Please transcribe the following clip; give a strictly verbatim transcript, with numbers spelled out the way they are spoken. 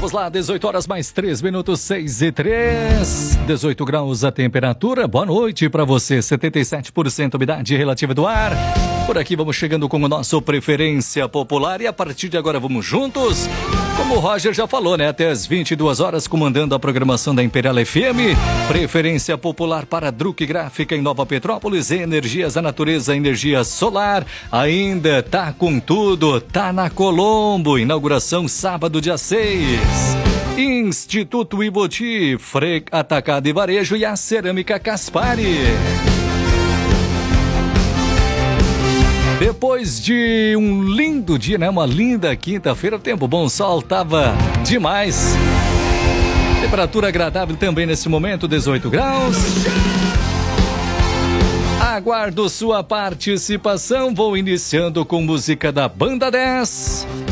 Vamos lá, dezoito horas mais três minutos, seis e três, dezoito graus a temperatura. Boa noite para você, setenta e sete por cento umidade relativa do ar. Por aqui vamos chegando com o nosso Preferência Popular e a partir de agora vamos juntos. Como o Roger já falou, né? Até as vinte e duas horas, comandando a programação da Imperial F M. Preferência Popular para Druck Gráfica em Nova Petrópolis. Energias da Natureza, energia solar. Ainda tá com tudo, tá na Colombo. Inauguração sábado, dia seis. Instituto Iboti, Frei Atacado e Varejo e a Cerâmica Caspari. Depois de um lindo dia, né? Uma linda quinta-feira, tempo bom, sol tava demais. Temperatura agradável também nesse momento, dezoito graus. Aguardo sua participação, vou iniciando com música da Banda dez.